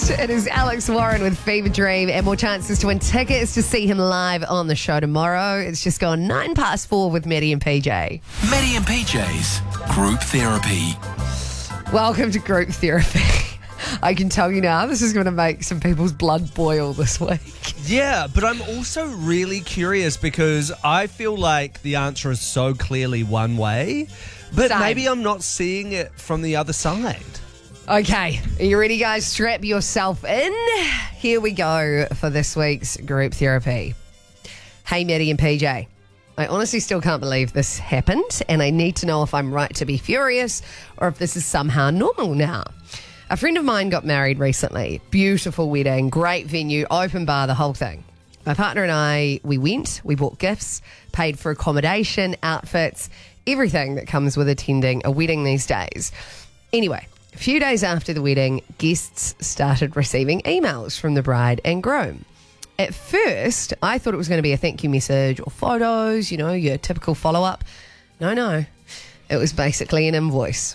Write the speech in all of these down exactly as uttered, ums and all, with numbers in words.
It is Alex Warren with Fever Dream and more chances to win tickets to see him live on the show tomorrow. It's just gone nine past four with Maddie and P J. Maddie and P J's Group Therapy. Welcome to Group Therapy. I can tell you now, this is going to make some people's blood boil this week. Yeah, but I'm also really curious because I feel like the answer is so clearly one way, but Same. maybe I'm not seeing it from the other side. Okay, are you ready, guys? Strap yourself in. Here we go for this week's Group Therapy. Hey, Maddie and P J. I honestly still can't believe this happened, and I need to know if I'm right to be furious or if this is somehow normal now. A friend of mine got married recently. Beautiful wedding, great venue, open bar, the whole thing. My partner and I, we went, we bought gifts, paid for accommodation, outfits, everything that comes with attending a wedding these days. Anyway, a few days after the wedding, guests started receiving emails from the bride and groom. At first, I thought it was going to be a thank you message or photos, you know, your typical follow-up. No, no. It was basically an invoice.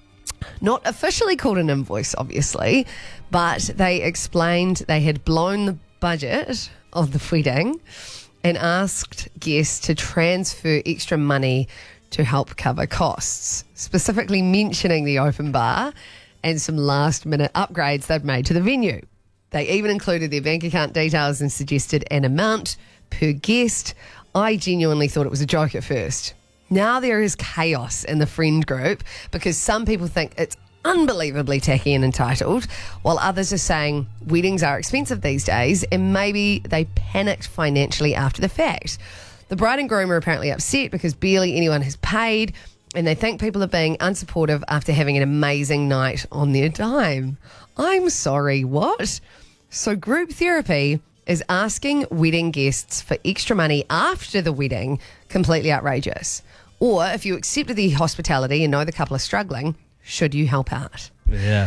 Not officially called an invoice, obviously, but they explained they had blown the budget of the wedding and asked guests to transfer extra money to help cover costs, specifically mentioning the open bar and some last-minute upgrades they've made to the venue. They even included their bank account details and suggested an amount per guest. I genuinely thought it was a joke at first. Now there is chaos in the friend group because some people think it's unbelievably tacky and entitled, while others are saying weddings are expensive these days and maybe they panicked financially after the fact. The bride and groom are apparently upset because barely anyone has paid and they think people are being unsupportive after having an amazing night on their dime. I'm sorry, what? So group therapy is asking wedding guests for extra money after the wedding completely outrageous. Or if you accepted the hospitality and know the couple are struggling, should you help out? Yeah.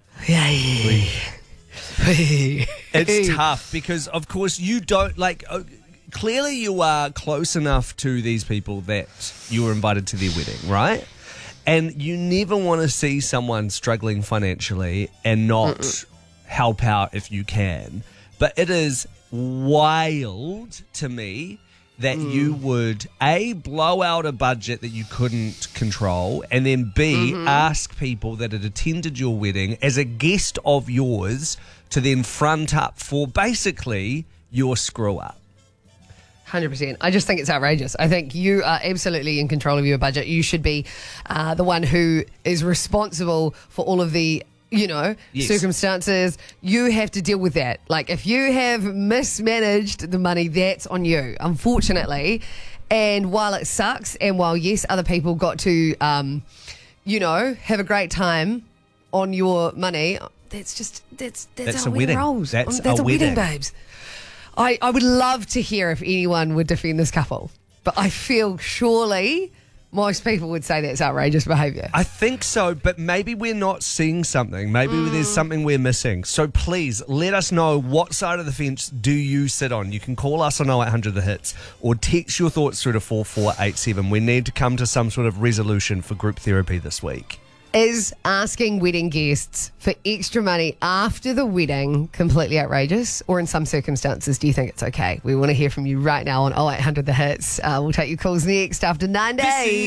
Yay. It's tough because, of course, you don't, like, uh, clearly you are close enough to these people that you were invited to their wedding, right? And you never want to see someone struggling financially and not Mm-mm. help out if you can. But it is wild to me that mm. you would, A, blow out a budget that you couldn't control, and then B, mm-hmm. ask people that had attended your wedding as a guest of yours to then front up for basically your screw-up. one hundred percent. I just think it's outrageous. I think you are absolutely in control of your budget. You should be uh, the one who is responsible for all of the you know, yes. circumstances. You have to deal with that. Like, if you have mismanaged the money, that's on you, unfortunately. And while it sucks, and while, yes, other people got to, um, you know, have a great time on your money, that's just, that's that's, that's how a wedding wedding. rolls. That's, that's a, a wedding. wedding, babes. I, I would love to hear if anyone would defend this couple. But I feel surely most people would say that's outrageous behaviour. I think so, but maybe we're not seeing something. Maybe mm. there's something we're missing. So please, let us know what side of the fence do you sit on. You can call us on oh eight hundred the hits or text your thoughts through to four four eight seven. We need to come to some sort of resolution for group therapy this week. Is asking wedding guests for extra money after the wedding completely outrageous? Or in some circumstances, do you think it's okay? We want to hear from you right now on oh eight hundred the hits. Uh, we'll take your calls next after nine days.